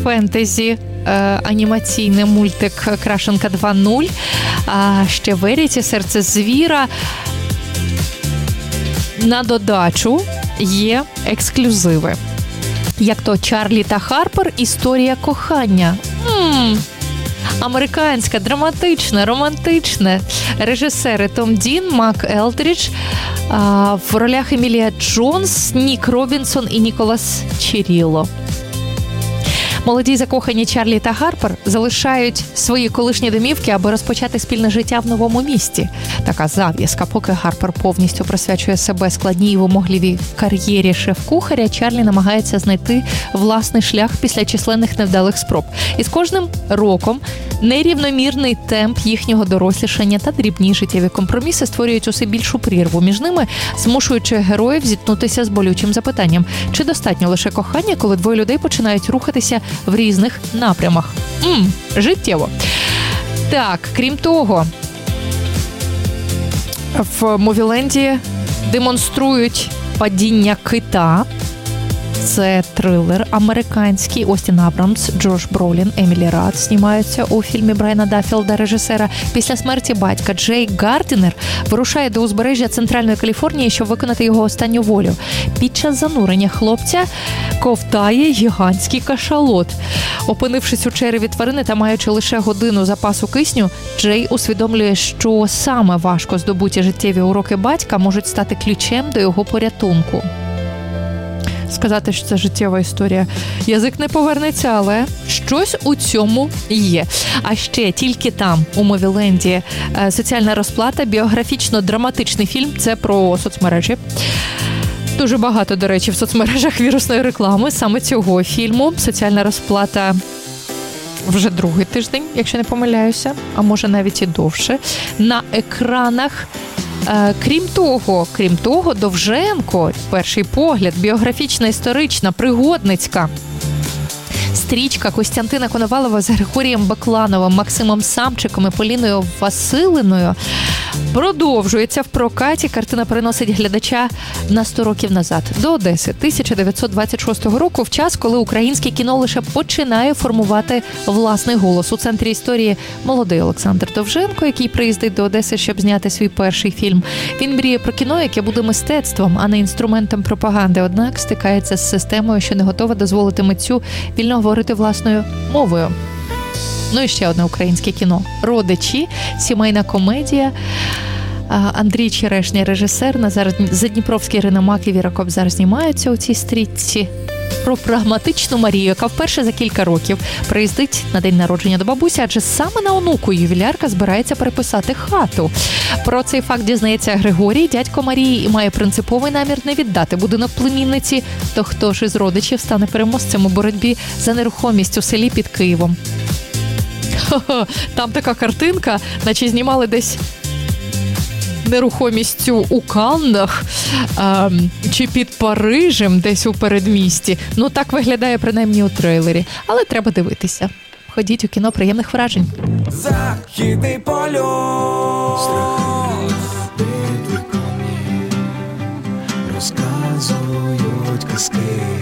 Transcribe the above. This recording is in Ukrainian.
фентезі анімаційний мультик «Крашенка 2.0». А ще Веріті, «Серце звіра». На додачу є ексклюзиви. Як то «Чарлі та Харпер. Історія кохання». Американська, драматична, романтична. Режисери Том Дін, Мак Елдрідж, в ролях Емілія Джонс, Нік Робінсон і Ніколас Чіріло. Молоді закохані Чарлі та Харпер залишають свої колишні домівки, аби розпочати спільне життя в новому місті. Така зав'язка. Поки Харпер повністю присвячує себе складній і вимогливій кар'єрі шеф-кухаря, Чарлі намагається знайти власний шлях після численних невдалих спроб. І з кожним роком нерівномірний темп їхнього дорослішання та дрібні життєві компроміси створюють усе більшу прірву між ними, змушуючи героїв зіткнутися з болючим запитанням. Чи достатньо лише кохання, коли двоє людей починають рухатися в різних напрямах? Життєво. Так, крім того, в Мувіленді демонструють падіння кита. Це трилер американський. Остін Абрамс, Джош Бролін, Емілі Рад знімаються у фільмі Брайана Даффілда, режисера. Після смерті батька Джей Гардінер вирушає до узбережжя Центральної Каліфорнії, щоб виконати його останню волю. Під час занурення хлопця ковтає гігантський кашалот. Опинившись у череві тварини та маючи лише годину запасу кисню, Джей усвідомлює, що саме важко здобуті життєві уроки батька можуть стати ключем до його порятунку. Сказати, що це життєва історія, язик не повернеться, але щось у цьому є. А ще тільки там, у Мувіленді, «Соціальна розплата», біографічно-драматичний фільм, це про соцмережі. Дуже багато, до речі, в соцмережах вірусної реклами саме цього фільму. «Соціальна розплата» вже другий тиждень, якщо не помиляюся, а може навіть і довше, на екранах. Крім того, Довженко, перший погляд, біографічна, історична, пригодницька стрічка Костянтина Коновалова з Григорієм Баклановим, Максимом Самчиком і Поліною Василиною продовжується в прокаті. Картина переносить глядача на 100 років назад, до Одеси, 1926 року, в час, коли українське кіно лише починає формувати власний голос. У центрі історії молодий Олександр Довженко, який приїздить до Одеси, щоб зняти свій перший фільм. Він мріє про кіно, яке буде мистецтвом, а не інструментом пропаганди. Однак стикається з системою, що не готова дозволити митцю вільно говорити власною мовою. Ну і ще одне українське кіно. «Родичі», сімейна комедія. Андрій Черешня, режисер, Назар Задніпровський, Ірина Мак і Віра Кобзар знімаються у цій стрічці. Про прагматичну Марію, яка вперше за кілька років приїздить на день народження до бабусі, адже саме на онуку ювілярка збирається переписати хату. Про цей факт дізнається Григорій, дядько Марії, і має принциповий намір не віддати будинок племінниці. То хто ж із родичів стане переможцем у боротьбі за нерухомість у селі під Києвом? Там така картинка, наче знімали десь нерухомістю у Каннах чи під Парижем, десь у передмісті. Ну, так виглядає принаймні у трейлері. Але треба дивитися. Ходіть у кіно, приємних вражень. Західний польот. Страхи під віконні розказують казки.